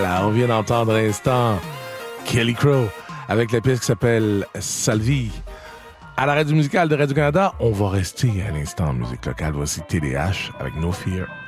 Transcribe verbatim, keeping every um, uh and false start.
Là, on vient d'entendre à l'instant Kelly Crow avec la pièce qui s'appelle Salvi. À la radio musicale de Radio-Canada, on va rester à l'instant en musique locale. Voici T D H avec No Fear.